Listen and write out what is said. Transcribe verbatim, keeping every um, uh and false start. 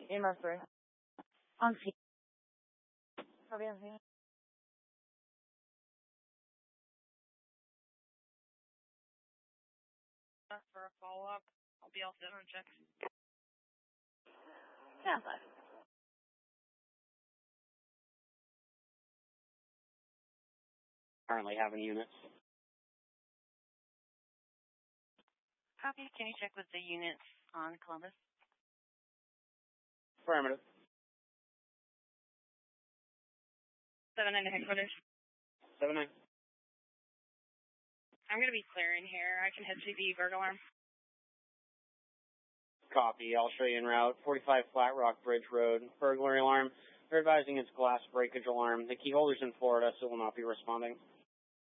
E M S three. On scene. Copy on scene. For a follow-up, I'll be all set on check. Yeah, five. Currently having units. Copy. Can you check with the units on Columbus? Affirmative. seven nine to headquarters. seven nine. I'm going to be clearing here. I can head to the burglar alarm. Copy. I'll show you en route. forty-five Flat Rock Bridge Road. Burglary alarm. They're advising it's glass breakage alarm. The key holder's in Florida, so will not be responding.